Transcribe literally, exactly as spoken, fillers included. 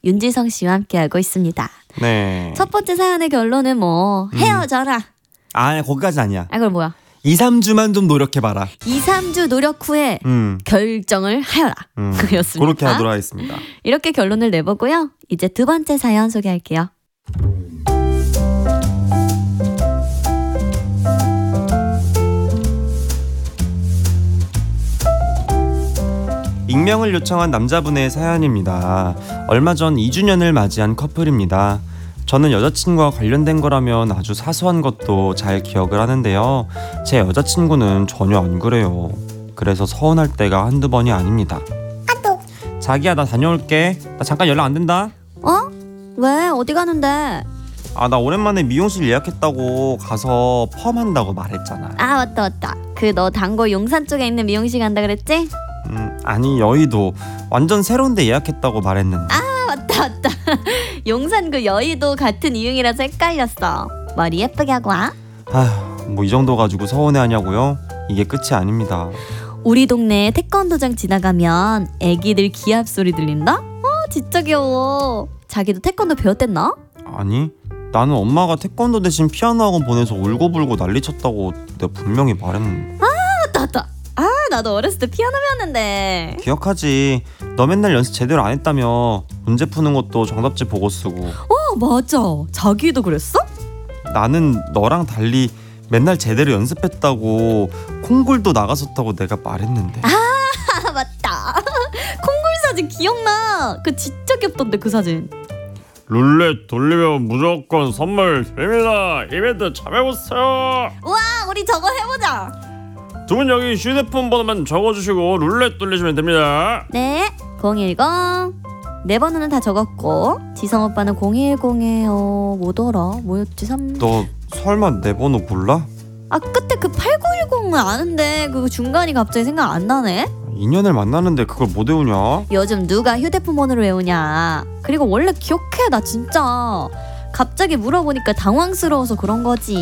윤지성 씨와 함께하고 있습니다. 네. 첫 번째 사연의 결론은 뭐 헤어져라. 아, 거기까지는 아니야. 아, 그럼 뭐야? 이, 삼 주만 좀 노력해봐라. 이, 삼 주 노력 후에 음. 결정을 하여라. 음. 그였습니다. 그렇게 하도록 하겠습니다. 이렇게 결론을 내보고요. 이제 두 번째 사연 소개할게요. 익명을 요청한 남자분의 사연입니다. 얼마 전 이 주년을 맞이한 커플입니다. 저는 여자친구와 관련된 거라면 아주 사소한 것도 잘 기억을 하는데요. 제 여자친구는 전혀 안 그래요. 그래서 서운할 때가 한두 번이 아닙니다. 아또. 자기야, 나 다녀올게. 나 잠깐 연락 안 된다. 어? 왜? 어디 가는데? 아, 나 오랜만에 미용실 예약했다고 가서 펌 한다고 말했잖아. 아, 맞다 맞다. 그 너 단골 용산 쪽에 있는 미용실 간다 그랬지? 음, 아니 여의도 완전 새로운 데 예약했다고 말했는데. 아, 맞다 맞다. 용산 그 여의도 같은 이응이라서 헷갈렸어. 머리 예쁘게 하고 와. 아휴, 뭐 이 정도 가지고 서운해하냐고요? 이게 끝이 아닙니다. 우리 동네 태권도장 지나가면 애기들 기합 소리 들린다? 어, 진짜 귀여워. 자기도 태권도 배웠댔나? 아니, 나는 엄마가 태권도 대신 피아노 학원 보내서 울고불고 난리쳤다고 내가 분명히 말했는데. 맞다 맞다. 아, 나도 어렸을 때 피아노 배웠는데. 기억하지? 너 맨날 연습 제대로 안 했다며. 문제 푸는 것도 정답지 보고 쓰고. 어, 맞아. 자기도 그랬어? 나는 너랑 달리 맨날 제대로 연습했다고, 콩굴도 나갔었다고 내가 말했는데. 아, 맞다. 콩굴 사진 기억나. 그 진짜 귀엽던데 그 사진. 룰렛 돌리면 무조건 선물 드립니다. 이벤트 참여해보세요. 와, 우리 저거 해보자. 두 분 여기 휴대폰 번호만 적어주시고 룰렛 돌리시면 됩니다. 네, 공일공. 내 번호는 다 적었고 지성 오빠는 공일공에 어 뭐더라? 뭐였지? 삼. 너 설마 내 번호 몰라? 아, 끝에 그 팔구일공은 아는데 그 중간이 갑자기 생각 안 나네. 인연을 만나는데 그걸 못 외우냐? 요즘 누가 휴대폰 번호를 외우냐. 그리고 원래 기억해. 나 진짜 갑자기 물어보니까 당황스러워서 그런 거지.